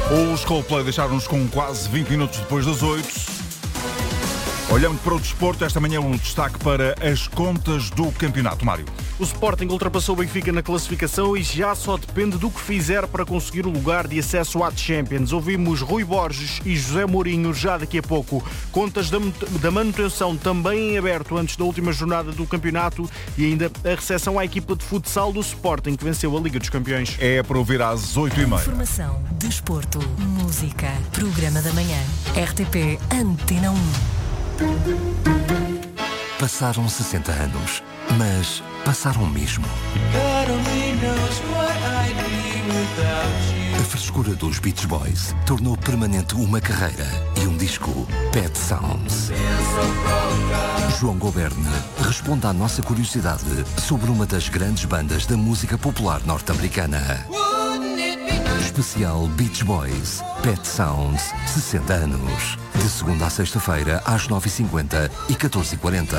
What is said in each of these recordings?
Os Coldplay deixaram-nos com quase 20 minutos depois das 8. Olhando para o desporto, esta manhã um destaque para as contas do campeonato, Mário. O Sporting ultrapassou o Benfica na classificação e já só depende do que fizer para conseguir o lugar de acesso à Champions. Ouvimos Rui Borges e José Mourinho já daqui a pouco. Contas da manutenção também em aberto antes da última jornada do campeonato e ainda a recepção à equipa de futsal do Sporting, que venceu a Liga dos Campeões. É para ouvir às 8h30. Informação, desporto, música, programa da manhã. RTP Antena 1. Passaram 60 anos, mas passaram mesmo. A frescura dos Beach Boys tornou permanente uma carreira e um disco, Pet Sounds. João Goberne responde à nossa curiosidade sobre uma das grandes bandas da música popular norte-americana. Especial Beach Boys, Pet Sounds, 60 anos. De segunda a sexta-feira, às 9h50 e 14h40.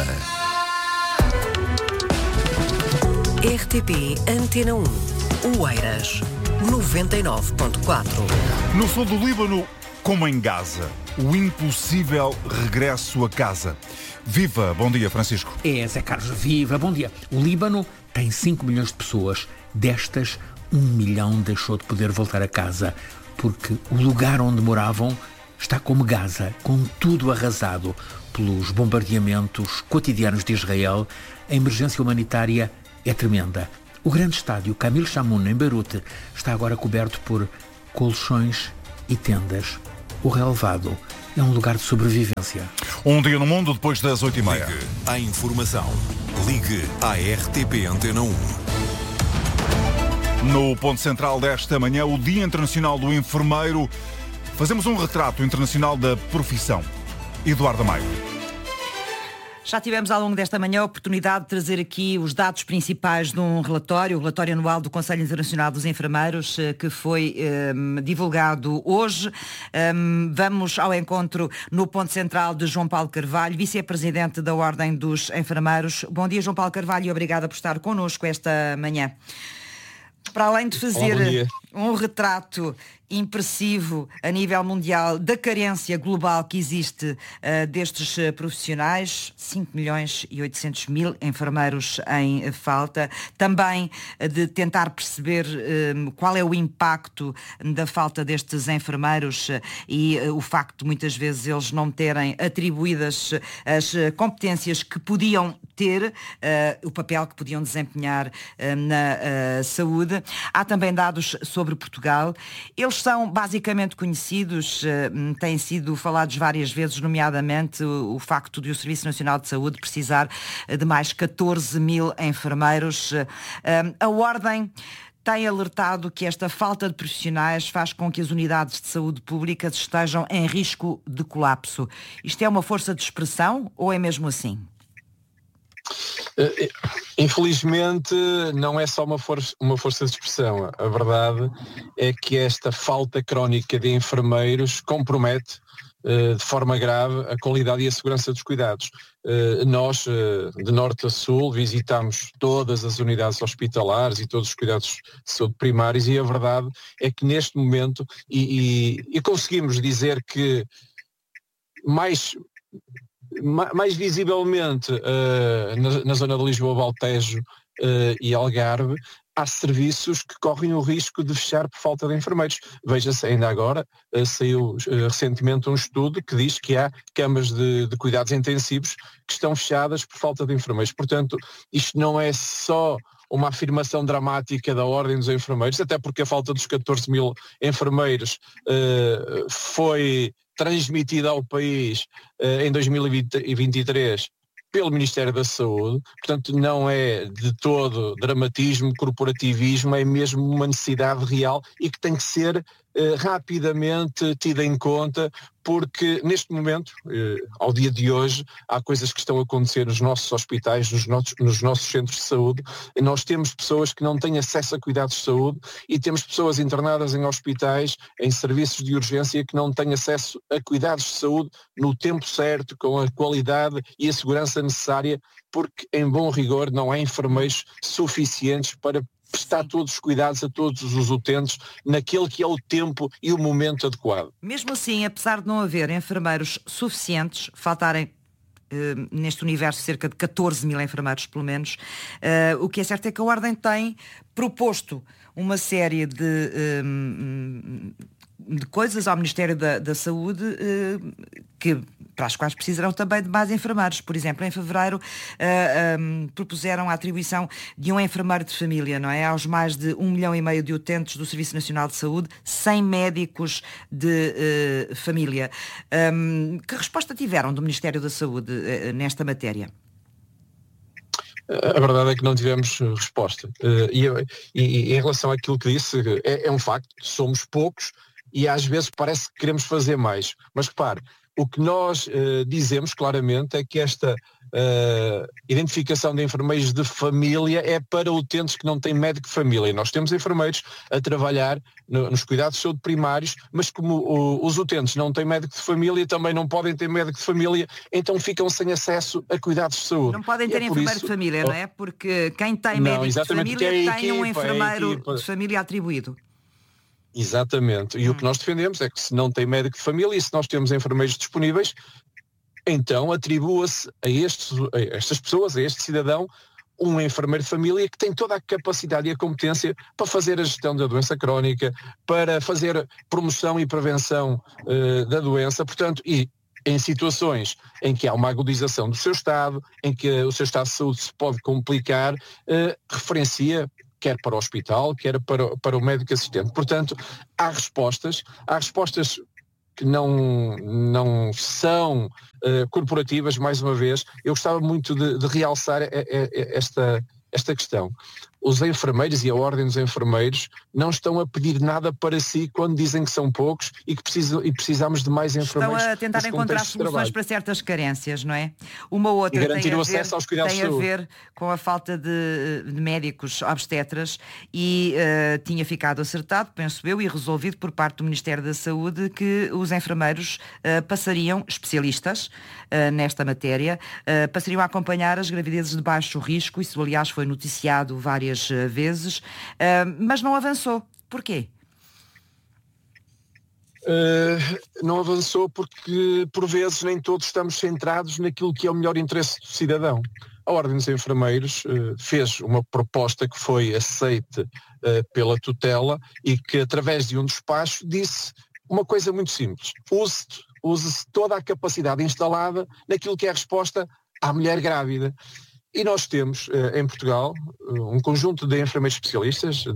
RTP Antena 1. Oeiras, 99.4. No sul do Líbano, como em Gaza, o impossível regresso a casa. Viva! Bom dia, Francisco. Zé Carlos, viva! Bom dia. O Líbano tem 5 milhões de pessoas. Destas, 1 milhão deixou de poder voltar a casa, porque o lugar onde moravam está como Gaza, com tudo arrasado pelos bombardeamentos cotidianos de Israel. A emergência humanitária é tremenda. O grande estádio Camil Chamoun, em Beirute, está agora coberto por colchões e tendas. O relevado é um lugar de sobrevivência. Um dia no mundo depois das 8h30. Ligue à informação. Ligue à RTP Antena 1. No ponto central desta manhã, o Dia Internacional do Enfermeiro. Fazemos um retrato internacional da profissão. Eduardo Maio. Já tivemos ao longo desta manhã a oportunidade de trazer aqui os dados principais de um relatório, o relatório anual do Conselho Internacional dos Enfermeiros, que foi divulgado hoje. Vamos ao encontro no ponto central de João Paulo Carvalho, vice-presidente da Ordem dos Enfermeiros. Bom dia, João Paulo Carvalho, e obrigada por estar connosco esta manhã. Para além de fazer um retrato impressivo a nível mundial da carência global que existe destes profissionais, 5.800.000 enfermeiros em falta, também de tentar perceber qual é o impacto da falta destes enfermeiros e o facto de muitas vezes eles não terem atribuídas as competências que podiam ter, o papel que podiam desempenhar na saúde. Há também dados sobre Portugal. Eles são basicamente conhecidos, têm sido falados várias vezes, nomeadamente o facto de o Serviço Nacional de Saúde precisar de mais 14.000 enfermeiros. A Ordem tem alertado que esta falta de profissionais faz com que as unidades de saúde públicas estejam em risco de colapso. Isto é uma força de expressão ou é mesmo assim? Infelizmente não é só uma força de expressão. A verdade é que esta falta crónica de enfermeiros compromete de forma grave a qualidade e a segurança dos cuidados. Nós, de norte a sul, visitamos todas as unidades hospitalares e todos os cuidados de saúde primários e a verdade é que neste momento, e conseguimos dizer que mais visivelmente na zona de Lisboa, Baltejo e Algarve, há serviços que correm o risco de fechar por falta de enfermeiros. Veja-se, ainda agora saiu recentemente um estudo que diz que há camas de cuidados intensivos que estão fechadas por falta de enfermeiros. Portanto, isto não é só uma afirmação dramática da Ordem dos Enfermeiros, até porque a falta dos 14.000 enfermeiros foi transmitida ao país em 2023 pelo Ministério da Saúde, portanto não é de todo dramatismo, corporativismo, é mesmo uma necessidade real e que tem que ser rapidamente tida em conta, porque neste momento, ao dia de hoje, há coisas que estão a acontecer nos nossos hospitais, nos nossos centros de saúde. Nós temos pessoas que não têm acesso a cuidados de saúde e temos pessoas internadas em hospitais, em serviços de urgência, que não têm acesso a cuidados de saúde no tempo certo, com a qualidade e a segurança necessária, porque, em bom rigor, não há enfermeiros suficientes para prestar todos os cuidados a todos os utentes naquele que é o tempo e o momento adequado. Mesmo assim, apesar de não haver enfermeiros suficientes, faltarem neste universo cerca de 14 mil enfermeiros pelo menos, o que é certo é que a Ordem tem proposto uma série de coisas ao Ministério da Saúde para as quais precisarão também de mais enfermeiros. Por exemplo, em fevereiro propuseram a atribuição de um enfermeiro de família, não é? Aos mais de 1,5 milhão de utentes do Serviço Nacional de Saúde, sem médicos de família. Que resposta tiveram do Ministério da Saúde nesta matéria? A verdade é que não tivemos resposta. E em relação àquilo que disse, é um facto, somos poucos e às vezes parece que queremos fazer mais. Mas repare, o que nós dizemos claramente é que esta identificação de enfermeiros de família é para utentes que não têm médico de família. E nós temos enfermeiros a trabalhar nos cuidados de saúde primários, mas como os utentes não têm médico de família, também não podem ter médico de família, então ficam sem acesso a cuidados de saúde. Não podem ter enfermeiro de família, não é? Porque quem tem médico de família tem um enfermeiro de família atribuído. Exatamente. E o que nós defendemos é que se não tem médico de família e se nós temos enfermeiros disponíveis, então atribua-se a estas pessoas, a este cidadão, um enfermeiro de família que tem toda a capacidade e a competência para fazer a gestão da doença crónica, para fazer promoção e prevenção da doença, portanto, e em situações em que há uma agudização do seu estado, em que o seu estado de saúde se pode complicar, referencia quer para o hospital, quer para o médico assistente. Portanto, há respostas que não são corporativas, mais uma vez. Eu gostava muito de realçar esta questão. Os enfermeiros e a Ordem dos Enfermeiros não estão a pedir nada para si quando dizem que são poucos e que precisamos de mais enfermeiros. Estão a tentar encontrar soluções para certas carências, não é? Uma outra e garantir o acesso aos cuidados de saúde. Tem a ver com a falta de médicos obstetras e tinha ficado acertado, penso eu, e resolvido por parte do Ministério da Saúde que os enfermeiros passariam, especialistas nesta matéria, passariam a acompanhar as gravidezes de baixo risco. Isso, aliás, foi noticiado várias vezes, mas não avançou. Porquê? Não avançou porque, por vezes, nem todos estamos centrados naquilo que é o melhor interesse do cidadão. A Ordem dos Enfermeiros fez uma proposta que foi aceite pela tutela e que, através de um despacho, disse uma coisa muito simples. Use-se toda a capacidade instalada naquilo que é a resposta à mulher grávida. E nós temos em Portugal um conjunto de enfermeiros especialistas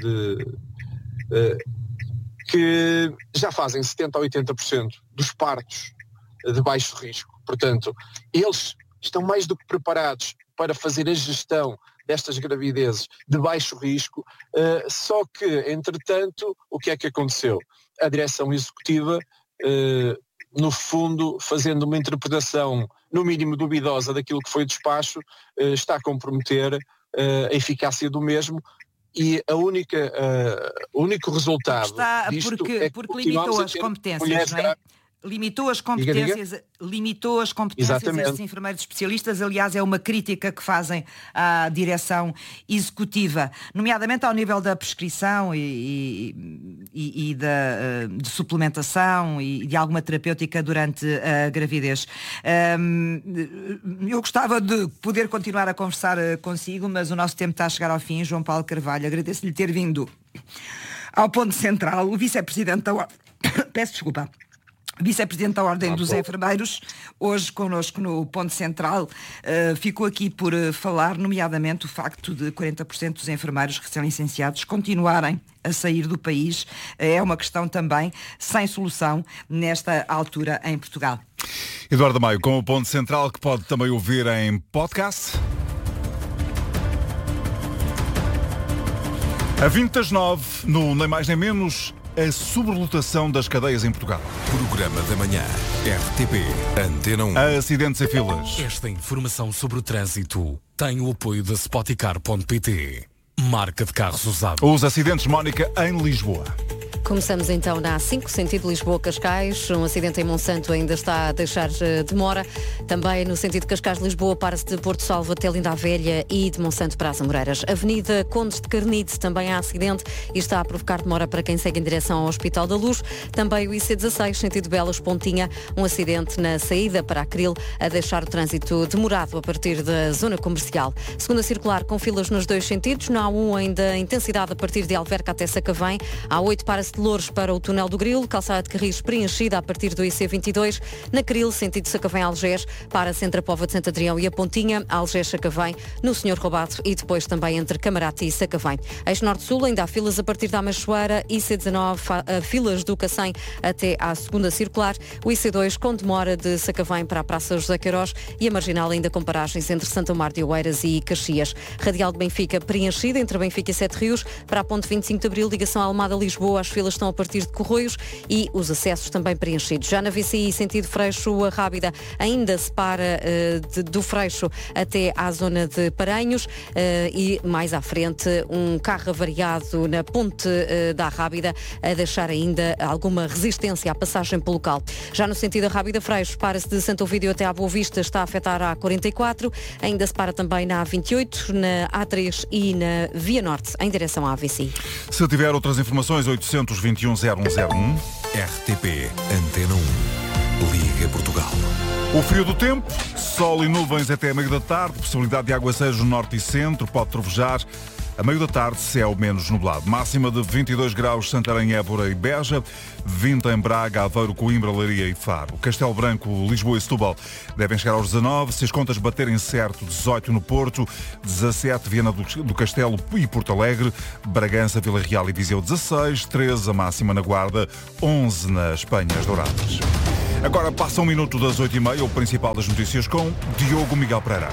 que já fazem 70% a 80% dos partos de baixo risco. Portanto, eles estão mais do que preparados para fazer a gestão destas gravidezes de baixo risco, só que, entretanto, o que é que aconteceu? A direção executiva, no fundo, fazendo uma interpretação no mínimo duvidosa daquilo que foi o despacho, está a comprometer a eficácia do mesmo e o único resultado disto porque limitou as competências, não é? Limitou as competências desses enfermeiros especialistas. Aliás, é uma crítica que fazem à direção executiva, nomeadamente ao nível da prescrição e de suplementação e de alguma terapêutica durante a gravidez. Eu gostava de poder continuar a conversar consigo, mas o nosso tempo está a chegar ao fim. João Paulo Carvalho, agradeço-lhe ter vindo ao Ponto Central, o vice-presidente da Ordem. Peço desculpa. Vice-presidente da Ordem dos Enfermeiros, hoje connosco no Ponto Central, ficou aqui por falar, nomeadamente, o facto de 40% dos enfermeiros recém-licenciados continuarem a sair do país. É uma questão também sem solução nesta altura em Portugal. Eduardo Maio, com o Ponto Central, que pode também ouvir em podcast. A 20:09, no Nem Mais Nem Menos, a sobrelotação das cadeias em Portugal. Programa da manhã, RTP, Antena 1. Acidentes e filas. Esta informação sobre o trânsito tem o apoio da Spoticar.pt, marca de carros usados. Os acidentes, Mónica, em Lisboa. Começamos então na A5, sentido Lisboa-Cascais. Um acidente em Monsanto ainda está a deixar demora. Também no sentido Cascais-Lisboa, para-se de Porto Salvo até Linda a Velha e de Monsanto para as Amoreiras. Avenida Condes de Carnide, também há acidente e está a provocar demora para quem segue em direção ao Hospital da Luz. Também o IC16, sentido Belas-Pontinha, um acidente na saída para a Acril, a deixar o trânsito demorado a partir da zona comercial. Segunda circular com filas nos dois sentidos. Na A1 ainda intensidade a partir de Alverca até Sacavém. A8 para-se de Louros para o Túnel do Grilo. Calçada de Carris preenchida a partir do IC22. Na Acril, sentido Sacavém-Algés, para-se entre a Póvoa de Santo Adrião e a Pontinha. Algés-Sacavém, no Senhor Roubado e depois também entre Camarate e Sacavém. Eixo Norte-Sul ainda há filas a partir da Amachoeira. IC19 filas do Cacém até à segunda circular. O IC2 com demora de Sacavém para a Praça José Queiroz e a Marginal ainda com paragens entre Santa Mar de Oeiras e Caxias. Radial de Benfica preenchida entre Benfica e Sete Rios. Para a ponte 25 de Abril, ligação Almada-Lisboa, as filas estão a partir de Corroios e os acessos também preenchidos. Já na VCI, sentido Freixo a Rábida, ainda se para do Freixo até à zona de Paranhos e mais à frente um carro avariado na ponte da Rábida a deixar ainda alguma resistência à passagem pelo local. Já no sentido da Rábida Freixo, para-se de Santo Ovídio até à Boa Vista, está a afetar a A44, ainda se para também na A28, na A3 e na Via Norte, em direção à AVC. Se tiver outras informações, 821-0101. RTP Antena 1. Liga Portugal. O frio do tempo, sol e nuvens até a meio da tarde, possibilidade de aguaceiros no norte e centro, pode trovejar. A meio da tarde, céu menos nublado. Máxima de 22 graus, Santarém, Évora e Beja. 20 em Braga, Aveiro, Coimbra, Leiria e Faro. Castelo Branco, Lisboa e Setúbal devem chegar aos 19. Se as contas baterem certo, 18 no Porto. 17, Viana do Castelo e Porto Alegre. Bragança, Vila Real e Viseu, 16. 13 a máxima na Guarda. 11 nas Penhas Douradas. Agora passa um minuto das 8h30, o principal das notícias com Diogo Miguel Pereira.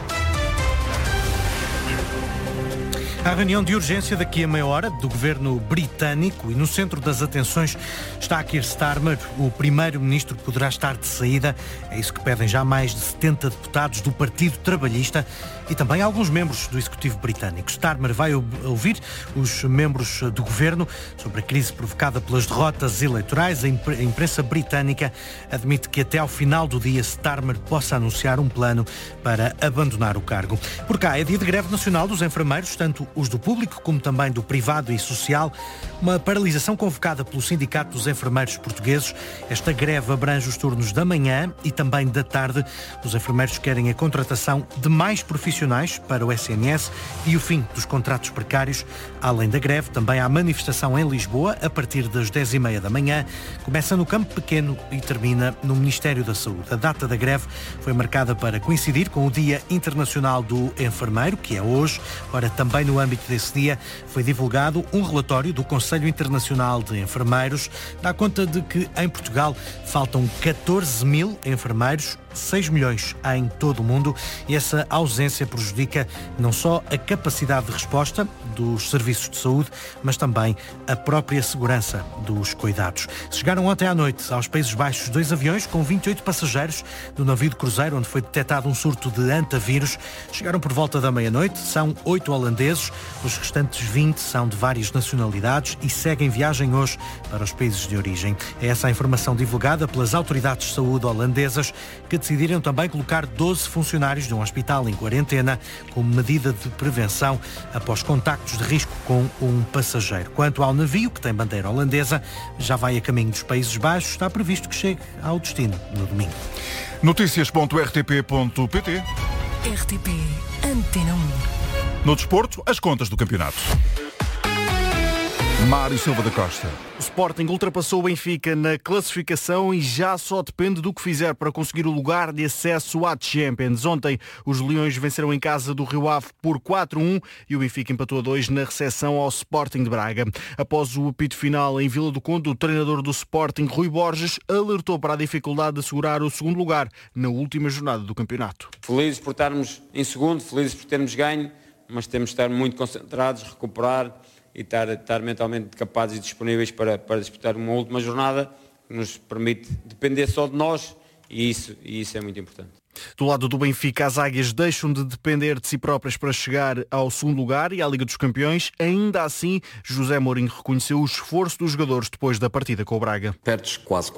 A reunião de urgência daqui a meia hora do governo britânico e no centro das atenções está Keir Starmer, o primeiro-ministro que poderá estar de saída. É isso que pedem já mais de 70 deputados do Partido Trabalhista e também alguns membros do Executivo britânico. Starmer vai ouvir os membros do governo sobre a crise provocada pelas derrotas eleitorais. A imprensa britânica admite que até ao final do dia Starmer possa anunciar um plano para abandonar o cargo. Por cá é dia de greve nacional dos enfermeiros, tanto os do público como também do privado e social. Uma paralisação convocada pelo Sindicato dos Enfermeiros Portugueses. Esta greve abrange os turnos da manhã e também da tarde. Os enfermeiros querem a contratação de mais profissionais para o SNS e o fim dos contratos precários. Além da greve, também há manifestação em Lisboa a partir das 10h30 da manhã. Começa no Campo Pequeno e termina no Ministério da Saúde. A data da greve foi marcada para coincidir com o Dia Internacional do Enfermeiro, que é hoje. Ora, também no âmbito desse dia foi divulgado um relatório do Conselho Internacional de Enfermeiros. Dá conta de que em Portugal faltam 14 mil enfermeiros, 6 milhões em todo o mundo, e essa ausência prejudica não só a capacidade de resposta dos serviços de saúde, mas também a própria segurança dos cuidados. Chegaram ontem à noite aos Países Baixos 2 aviões com 28 passageiros do navio de cruzeiro onde foi detectado um surto de antavírus. Chegaram por volta da meia-noite, são 8 holandeses, os restantes 20 são de várias nacionalidades e seguem viagem hoje para os países de origem. É essa a informação divulgada pelas autoridades de saúde holandesas, que decidiram também colocar 12 funcionários de um hospital em quarentena como medida de prevenção após contactos de risco com um passageiro. Quanto ao navio, que tem bandeira holandesa, já vai a caminho dos Países Baixos, está previsto que chegue ao destino no domingo. Notícias.rtp.pt. RTP Antena 1. No desporto, as contas do campeonato. Mário Silva da Costa. O Sporting ultrapassou o Benfica na classificação e já só depende do que fizer para conseguir o lugar de acesso à Champions. Ontem, os Leões venceram em casa do Rio Ave por 4-1 e o Benfica empatou a 2 na recepção ao Sporting de Braga. Após o apito final em Vila do Conde, o treinador do Sporting, Rui Borges, alertou para a dificuldade de assegurar o segundo lugar na última jornada do campeonato. Felizes por estarmos em segundo, felizes por termos ganho, mas temos de estar muito concentrados, recuperar e estar mentalmente capazes e disponíveis para disputar uma última jornada que nos permite depender só de nós e isso é muito importante. Do lado do Benfica, as águias deixam de depender de si próprias para chegar ao segundo lugar e à Liga dos Campeões. Ainda assim, José Mourinho reconheceu o esforço dos jogadores depois da partida com o Braga. Perdes quase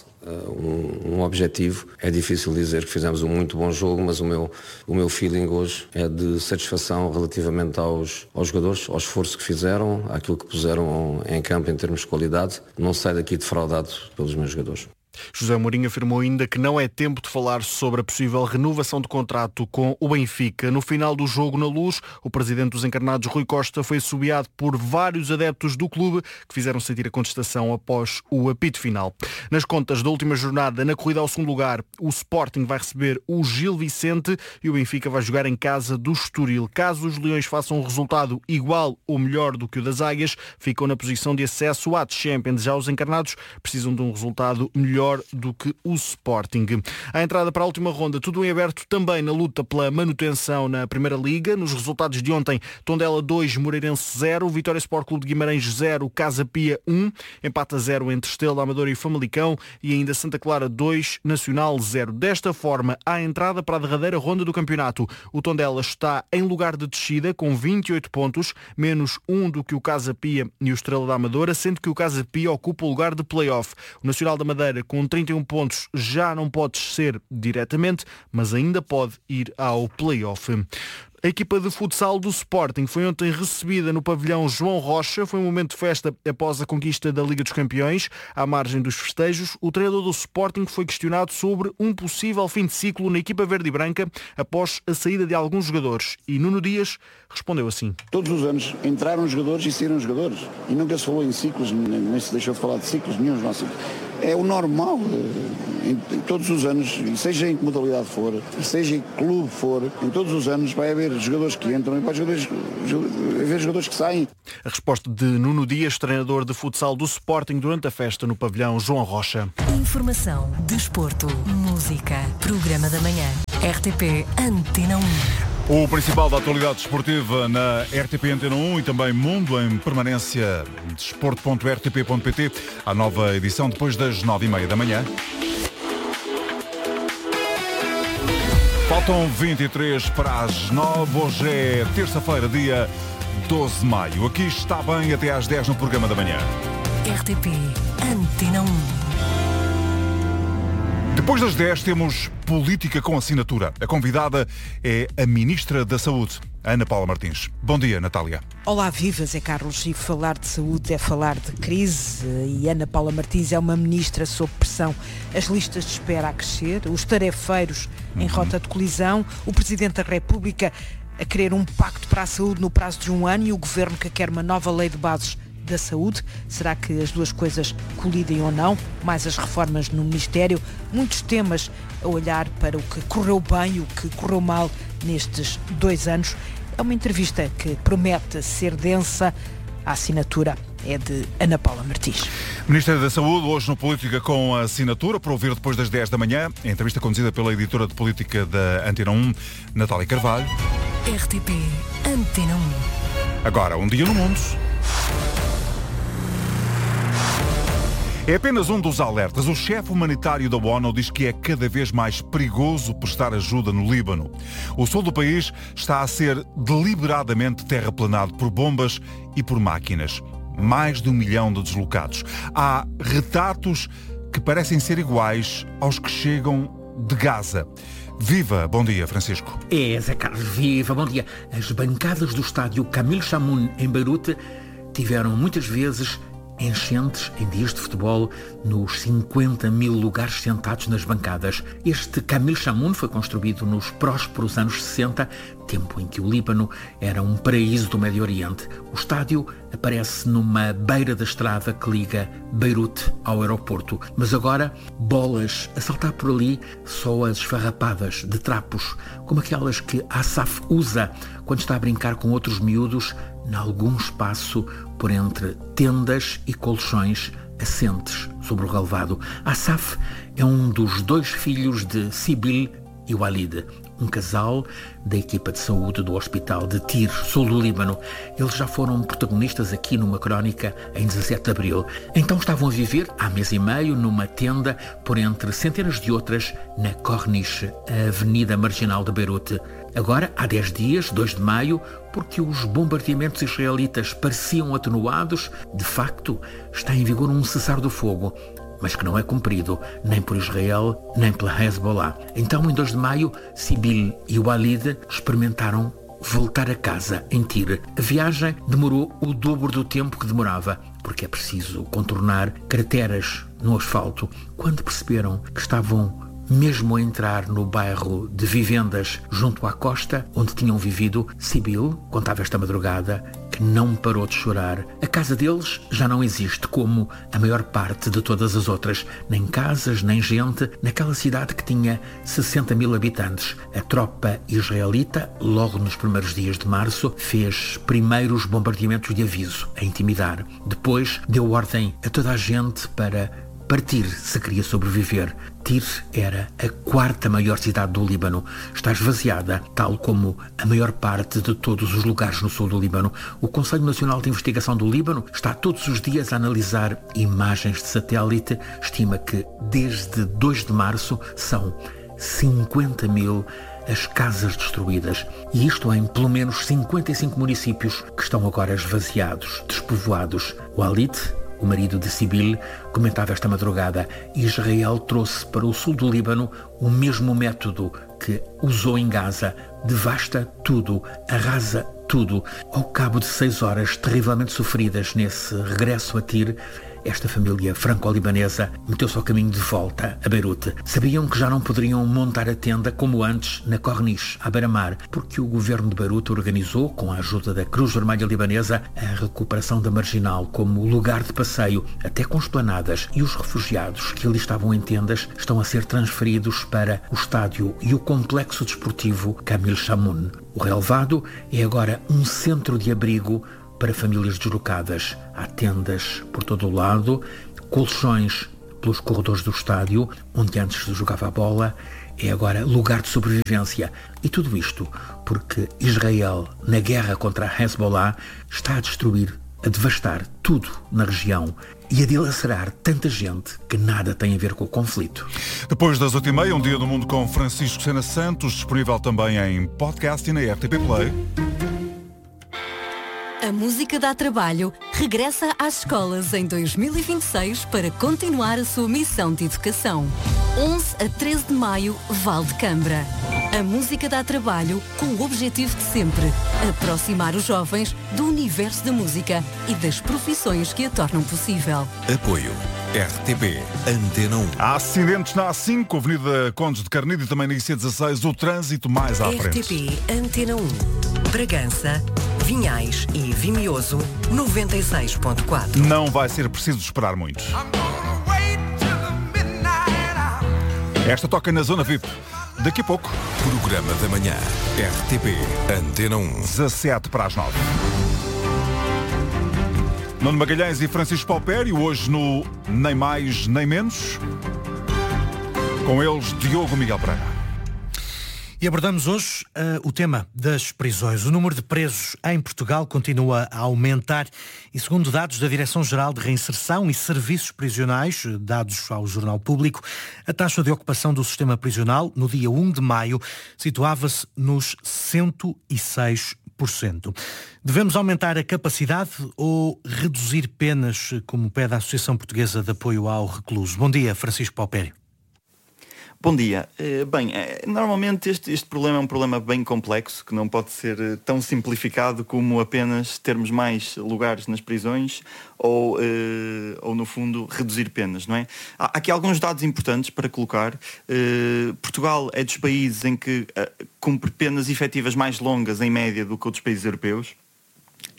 um objetivo. É difícil dizer que fizemos um muito bom jogo, mas o meu feeling hoje é de satisfação relativamente aos jogadores, ao esforço que fizeram, àquilo que puseram em campo em termos de qualidade. Não saio daqui defraudado pelos meus jogadores. José Mourinho afirmou ainda que não é tempo de falar sobre a possível renovação de contrato com o Benfica. No final do jogo na Luz, o presidente dos encarnados, Rui Costa, foi assobiado por vários adeptos do clube que fizeram sentir a contestação após o apito final. Nas contas da última jornada, na corrida ao segundo lugar, o Sporting vai receber o Gil Vicente e o Benfica vai jogar em casa do Estoril. Caso os Leões façam um resultado igual ou melhor do que o das Águias, ficam na posição de acesso à Champions. Já os encarnados precisam de um resultado melhor do que o Sporting. A entrada para a última ronda, tudo em aberto também na luta pela manutenção na Primeira Liga. Nos resultados de ontem, Tondela 2, Moreirense 0, Vitória Sport Clube de Guimarães 0, Casa Pia 1, empate a 0 entre Estrela Amadora e Famalicão e ainda Santa Clara 2, Nacional 0. Desta forma, à entrada para a derradeira ronda do campeonato, o Tondela está em lugar de descida com 28 pontos, menos 1 do que o Casa Pia e o Estrela da Amadora, sendo que o Casa Pia ocupa o lugar de play-off. O Nacional da Madeira, com 31 pontos, já não pode descer diretamente, mas ainda pode ir ao play-off. A equipa de futsal do Sporting foi ontem recebida no pavilhão João Rocha. Foi um momento de festa após a conquista da Liga dos Campeões. À margem dos festejos, o treinador do Sporting foi questionado sobre um possível fim de ciclo na equipa verde e branca após a saída de alguns jogadores. E Nuno Dias respondeu assim. Todos os anos entraram jogadores e saíram jogadores. E nunca se falou em ciclos, nem se deixou de falar de ciclos nenhum. É o normal, em todos os anos, e seja em que modalidade for, seja em que clube for, em todos os anos vai haver jogadores que entram e pode haver jogadores que saem. A resposta de Nuno Dias, treinador de futsal do Sporting, durante a festa no pavilhão João Rocha. Informação, desporto, música, programa da manhã. RTP Antena 1. O principal da atualidade desportiva na RTP Antena 1 e também Mundo em permanência desporto.rtp.pt. A nova edição depois das 9h30 da manhã. Faltam 23 para as 9. Hoje é terça-feira, dia 12 de maio. Aqui está bem até às 10 no programa da manhã. RTP Antena 1. Depois das 10 temos Política com Assinatura. A convidada é a Ministra da Saúde, Ana Paula Martins. Bom dia, Natália. Olá, viva, Zé Carlos. E falar de saúde é falar de crise. E Ana Paula Martins é uma ministra sob pressão. As listas de espera a crescer, os tarefeiros em rota de colisão, o Presidente da República a querer um pacto para a saúde no prazo de 1 ano e o Governo que quer uma nova lei de bases da saúde. Será que as duas coisas colidem ou não? Mais as reformas no Ministério. Muitos temas a olhar para o que correu bem e o que correu mal nestes 2 anos. É uma entrevista que promete ser densa. A assinatura é de Ana Paula Martins. Ministra da Saúde, hoje no Política com Assinatura, para ouvir depois das 10 da manhã. A entrevista conduzida pela editora de Política da Antena 1, Natália Carvalho. RTP Antena 1. Agora, um dia no mundo. É apenas um dos alertas. O chefe humanitário da ONU diz que é cada vez mais perigoso prestar ajuda no Líbano. O sul do país está a ser deliberadamente terraplanado por bombas e por máquinas. Mais de 1 milhão de deslocados. Há retratos que parecem ser iguais aos que chegam de Gaza. Viva, bom dia, Francisco. Zé Carlos, viva, bom dia. As bancadas do estádio Camille Chamoun, em Beirute, tiveram muitas vezes enchentes em dias de futebol nos 50 mil lugares sentados nas bancadas. Este Camille Chamoun foi construído nos prósperos anos 60, tempo em que o Líbano era um paraíso do Médio Oriente. O estádio aparece numa beira da estrada que liga Beirute ao aeroporto. Mas agora, bolas a saltar por ali, só as esfarrapadas de trapos, como aquelas que a Asaf usa quando está a brincar com outros miúdos em algum espaço por entre tendas e colchões assentes sobre o relvado. Asaf é um dos 2 filhos de Sibyl e Walid, um casal da equipa de saúde do Hospital de Tyr, sul do Líbano. Eles já foram protagonistas aqui numa crónica em 17 de abril. Então estavam a viver há mês e meio numa tenda por entre centenas de outras na Corniche, a avenida marginal de Beirute. Agora, há 10 dias, 2 de maio, porque os bombardeamentos israelitas pareciam atenuados, de facto, está em vigor um cessar-do-fogo, mas que não é cumprido nem por Israel, nem pela Hezbollah. Então, em 2 de maio, Sibyl e Walid experimentaram voltar a casa em Tyr. A viagem demorou o dobro do tempo que demorava, porque é preciso contornar crateras no asfalto. Quando perceberam que estavam mesmo a entrar no bairro de vivendas junto à costa onde tinham vivido, Sibyl contava esta madrugada que não parou de chorar. A casa deles já não existe como a maior parte de todas as outras. Nem casas, nem gente, naquela cidade que tinha 60 mil habitantes. A tropa israelita, logo nos primeiros dias de março, fez primeiros bombardeamentos de aviso, a intimidar. Depois deu ordem a toda a gente para partir se queria sobreviver. Tyr era a 4ª maior cidade do Líbano. Está esvaziada, tal como a maior parte de todos os lugares no sul do Líbano. O Conselho Nacional de Investigação do Líbano está todos os dias a analisar imagens de satélite. Estima que desde 2 de março são 50 mil as casas destruídas. E isto em pelo menos 55 municípios que estão agora esvaziados, despovoados. Walid, o marido de Sibyl, comentava esta madrugada: Israel trouxe para o sul do Líbano o mesmo método que usou em Gaza. Devasta tudo, arrasa tudo. Ao cabo de 6 horas terrivelmente sofridas nesse regresso a Tyr, esta família franco-libanesa meteu-se ao caminho de volta a Beirute. Sabiam que já não poderiam montar a tenda como antes na Corniche, à beira-mar, porque o governo de Beirute organizou, com a ajuda da Cruz Vermelha Libanesa, a recuperação da Marginal como lugar de passeio, até com esplanadas, e os refugiados que ali estavam em tendas estão a ser transferidos para o estádio e o complexo desportivo Camille Chamoun. O relevado é agora um centro de abrigo para famílias deslocadas. Há tendas por todo o lado, colchões pelos corredores do estádio, onde antes se jogava a bola, é agora lugar de sobrevivência. E tudo isto porque Israel, na guerra contra a Hezbollah, está a destruir, a devastar tudo na região e a dilacerar tanta gente que nada tem a ver com o conflito. Depois das 8h30, um dia no mundo com Francisco Sena Santos, disponível também em podcast e na RTP Play. A música dá trabalho regressa às escolas em 2026 para continuar a sua missão de educação. 11 a 13 de maio, Val de Cambra. A música dá trabalho com o objetivo de sempre aproximar os jovens do universo da música e das profissões que a tornam possível. Apoio RTP Antena 1. Há acidentes na A5, Avenida Condes de Carnide e também na IC16, o trânsito mais à frente. RTP Antena 1. Bragança, Vinhais e Vimioso 96.4. Não vai ser preciso esperar muito. Esta toca na Zona VIP. Daqui a pouco. Programa da manhã. RTP Antena 1. 17 para as 9. Nuno Magalhães e Francisco Palpério, hoje no Nem Mais Nem Menos. Com eles, Diogo Miguel Pereira. E abordamos hoje o tema das prisões. O número de presos em Portugal continua a aumentar e, segundo dados da Direção-Geral de Reinserção e Serviços Prisionais, dados ao Jornal Público, a taxa de ocupação do sistema prisional no dia 1 de maio situava-se nos 106%. Devemos aumentar a capacidade ou reduzir penas, como pede a Associação Portuguesa de Apoio ao Recluso? Bom dia, Francisco Palpério. Bom dia. Normalmente este problema é um problema bem complexo, que não pode ser tão simplificado como apenas termos mais lugares nas prisões ou no fundo, reduzir penas, não é? Há aqui alguns dados importantes para colocar. Portugal é dos países em que cumpre penas efetivas mais longas, em média, do que outros países europeus.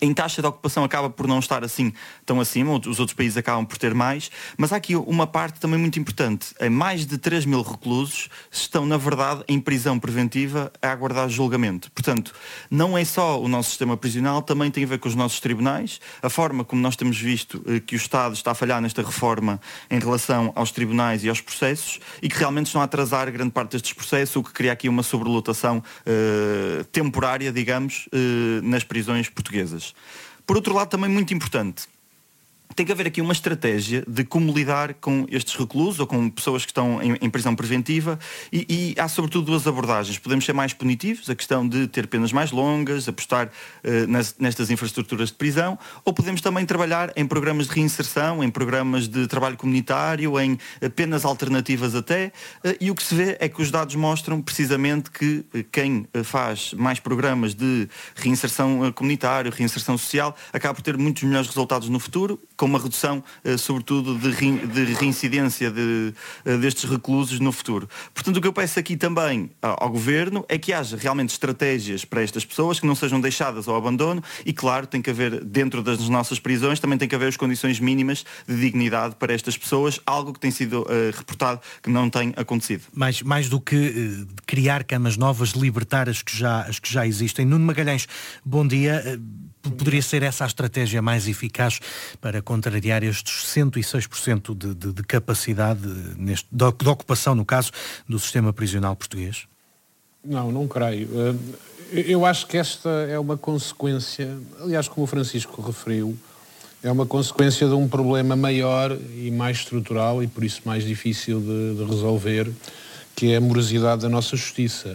em taxa de ocupação acaba por não estar assim tão acima, os outros países acabam por ter mais, mas há aqui uma parte também muito importante. Mais de 3 mil reclusos estão, na verdade, em prisão preventiva a aguardar julgamento. Portanto, não é só o nosso sistema prisional, também tem a ver com os nossos tribunais, a forma como nós temos visto que o Estado está a falhar nesta reforma em relação aos tribunais e aos processos, e que realmente estão a atrasar grande parte destes processos, o que cria aqui uma sobrelotação temporária, digamos, nas prisões portuguesas. Por outro lado, também muito importante, tem que haver aqui uma estratégia de como lidar com estes reclusos ou com pessoas que estão em prisão preventiva e há sobretudo duas abordagens. Podemos ser mais punitivos, a questão de ter penas mais longas, apostar nestas infraestruturas de prisão, ou podemos também trabalhar em programas de reinserção, em programas de trabalho comunitário, em penas alternativas até, e o que se vê é que os dados mostram precisamente que quem faz mais programas de reinserção comunitária, reinserção social, acaba por ter muitos melhores resultados no futuro, com uma redução, sobretudo, de reincidência destes reclusos no futuro. Portanto, o que eu peço aqui também ao Governo é que haja realmente estratégias para estas pessoas, que não sejam deixadas ao abandono e, claro, tem que haver, dentro das nossas prisões, também tem que haver as condições mínimas de dignidade para estas pessoas, algo que tem sido reportado que não tem acontecido. Mais do que criar camas novas, libertar as que já existem. Nuno Magalhães, bom dia. Poderia ser essa a estratégia mais eficaz para contrariar estes 106% de capacidade de ocupação, no caso, do sistema prisional português? Não creio. Eu acho que esta é uma consequência, aliás, como o Francisco referiu, é uma consequência de um problema maior e mais estrutural e por isso mais difícil de resolver, que é a morosidade da nossa justiça.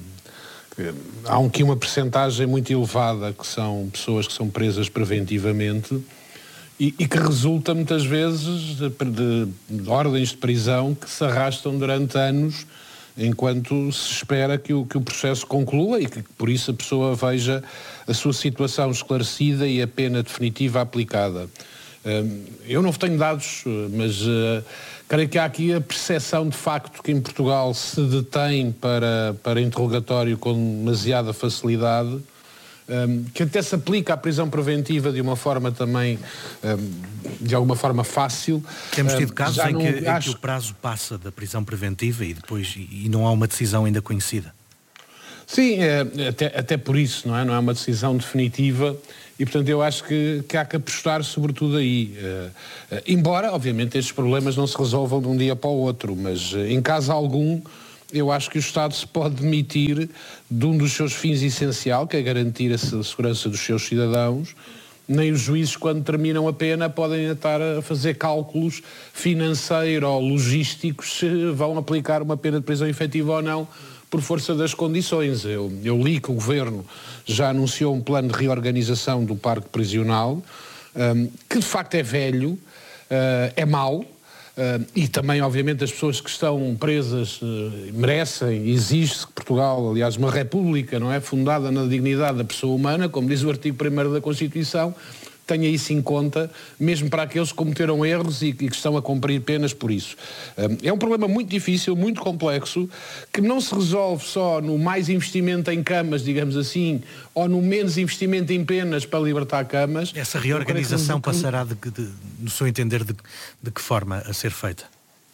Há aqui uma percentagem muito elevada que são pessoas que são presas preventivamente e que resulta muitas vezes de ordens de prisão que se arrastam durante anos enquanto se espera que o processo conclua e que por isso a pessoa veja a sua situação esclarecida e a pena definitiva aplicada. Eu não tenho dados, mas creio que há aqui a percepção de facto que em Portugal se detém para interrogatório com demasiada facilidade, que até se aplica à prisão preventiva de uma forma também, de alguma forma fácil. Temos tido casos em que o prazo passa da prisão preventiva e depois e não há uma decisão ainda conhecida. Sim, até por isso, não é uma decisão definitiva e, portanto, eu acho que há que apostar sobretudo aí. Embora, obviamente, estes problemas não se resolvam de um dia para o outro, mas em caso algum, eu acho que o Estado se pode demitir de um dos seus fins essencial, que é garantir a segurança dos seus cidadãos. Nem os juízes, quando terminam a pena, podem estar a fazer cálculos financeiros ou logísticos se vão aplicar uma pena de prisão efetiva ou não, por força das condições. Eu li que o Governo já anunciou um plano de reorganização do parque prisional, que de facto é velho, é mau, e também, obviamente, as pessoas que estão presas merecem, exige-se que Portugal, aliás, uma república, não é, fundada na dignidade da pessoa humana, como diz o artigo 1º da Constituição, tenha isso em conta, mesmo para aqueles que cometeram erros e que estão a cumprir penas por isso. É um problema muito difícil, muito complexo, que não se resolve só no mais investimento em camas, digamos assim, ou no menos investimento em penas para libertar camas. Essa reorganização passará, no seu entender, de que forma a ser feita?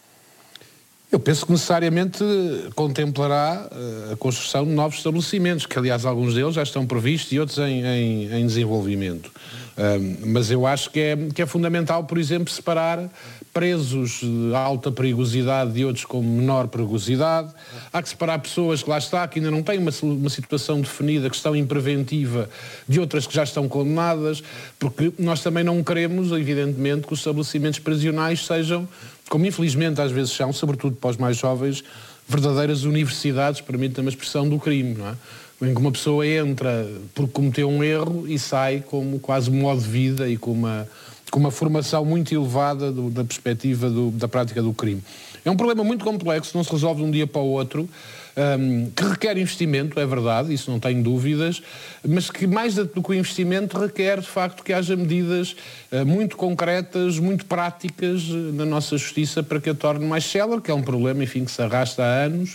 Eu penso que necessariamente contemplará a construção de novos estabelecimentos, que aliás alguns deles já estão previstos e outros em desenvolvimento. Mas eu acho que é fundamental, por exemplo, separar presos de alta perigosidade de outros com menor perigosidade. Há que separar pessoas que lá está, que ainda não têm uma situação definida, que estão em preventiva, de outras que já estão condenadas, porque nós também não queremos, evidentemente, que os estabelecimentos prisionais sejam, como infelizmente às vezes são, sobretudo para os mais jovens, verdadeiras universidades, permita-me a expressão, do crime, não é? Em que uma pessoa entra porque cometeu um erro e sai como quase modo de vida e com uma formação muito elevada da perspectiva da prática do crime. É um problema muito complexo, não se resolve de um dia para o outro, que requer investimento, é verdade, isso não tenho dúvidas, mas que mais do que o investimento requer, de facto, que haja medidas muito concretas, muito práticas na nossa justiça para que a torne mais célere, que é um problema, enfim, que se arrasta há anos,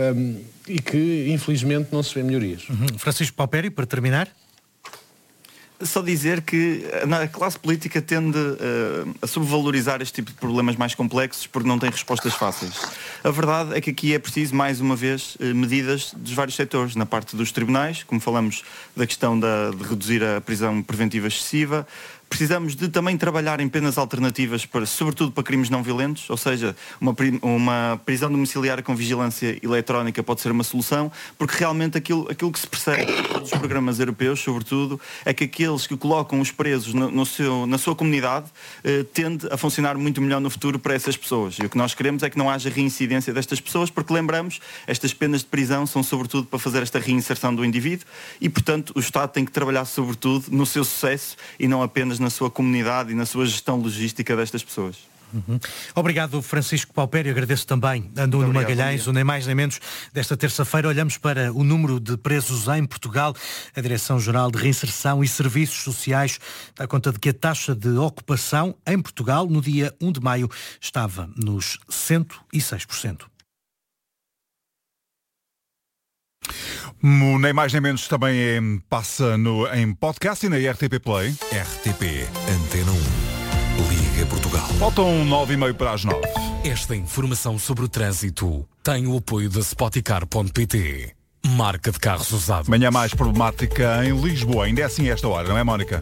e que, infelizmente, não se vê melhorias. Francisco Paupério, para terminar? Só dizer que a classe política tende a subvalorizar este tipo de problemas mais complexos porque não tem respostas fáceis. A verdade é que aqui é preciso, mais uma vez, medidas dos vários setores. Na parte dos tribunais, como falamos da questão de reduzir a prisão preventiva excessiva, precisamos de também trabalhar em penas alternativas, sobretudo para crimes não violentos, ou seja, uma prisão domiciliária com vigilância eletrónica pode ser uma solução, porque realmente aquilo que se percebe dos programas europeus, sobretudo, é que aqueles que colocam os presos na sua comunidade tende a funcionar muito melhor no futuro para essas pessoas. E o que nós queremos é que não haja reincidência destas pessoas, porque lembramos, estas penas de prisão são sobretudo para fazer esta reinserção do indivíduo e, portanto, o Estado tem que trabalhar sobretudo no seu sucesso e não apenas na sua comunidade e na sua gestão logística destas pessoas. Obrigado, Francisco Paupério. Agradeço também a Nuno Magalhães. Nem mais nem menos, desta terça-feira olhamos para o número de presos em Portugal. A Direção-Geral de Reinserção e Serviços Sociais dá conta de que a taxa de ocupação em Portugal no dia 1 de maio estava nos 106%. Nem mais nem menos também passa em podcast e na RTP Play. RTP Antena 1. Liga Portugal. Faltam 9h30 para as 9. Esta informação sobre o trânsito tem o apoio da Spoticar.pt. Marca de carros usados. Manhã mais problemática em Lisboa. Ainda é assim a esta hora, não é, Mónica?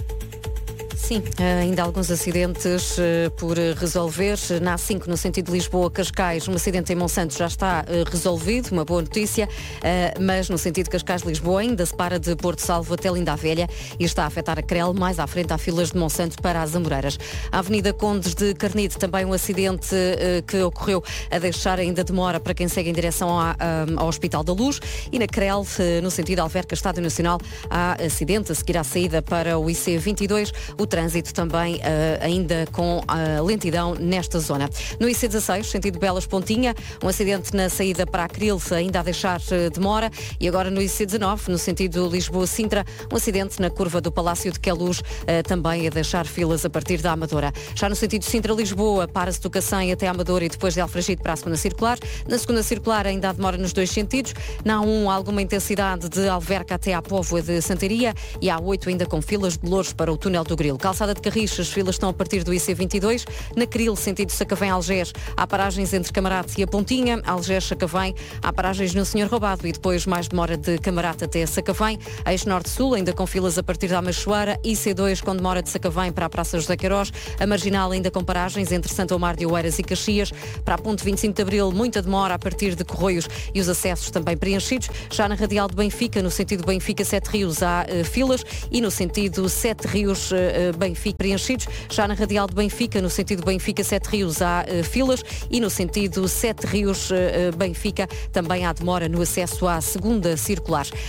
Sim, ainda há alguns acidentes por resolver. Na A5, no sentido de Lisboa-Cascais, um acidente em Monsanto já está resolvido, uma boa notícia, mas no sentido de Cascais-Lisboa ainda se para de Porto Salvo até Linda a Velha e está a afetar a Crel. Mais à frente há filas de Monsanto para as Amoreiras. A Avenida Condes de Carnide, também um acidente que ocorreu a deixar ainda demora para quem segue em direção ao Hospital da Luz. E na Crel, no sentido Alverca, Estádio Nacional, há acidente a seguir à saída para o IC22. O trânsito também ainda com lentidão nesta zona. No IC16, sentido Belas Pontinha, um acidente na saída para a Cril ainda a deixar demora. E agora no IC19, no sentido Lisboa-Sintra, um acidente na curva do Palácio de Queluz, também a deixar filas a partir da Amadora. Já no sentido Sintra-Lisboa, para-se do Cacém até a Amadora e depois de Alfragide para a segunda circular. Na segunda circular ainda há demora nos dois sentidos. Na A1, alguma intensidade de Alverca até à Póvoa de Santaria e a A8 ainda com filas de Louros para o túnel do Grilo. Calçada de Carris, as filas estão a partir do IC22. Na Cril, sentido Sacavém-Algés, há paragens entre Camarate e a Pontinha. Algés-Sacavém, há paragens no Senhor Roubado e depois mais demora de Camarate até Sacavém. Eixo Norte-Sul, ainda com filas a partir da Amachoara. IC2 com demora de Sacavém para a Praça José Queiroz. A Marginal ainda com paragens entre Santo Amaro de Oeiras e Caxias. Para a Ponte 25 de Abril, muita demora a partir de Corroios e os acessos também preenchidos. Já na Radial de Benfica, no sentido Benfica-Sete Rios, há filas e no sentido Sete Rios-Benfica preenchidos. Já na Radial de Benfica, no sentido Benfica-Sete Rios, há filas e no sentido Sete Rios-Benfica também há demora no acesso à segunda circular.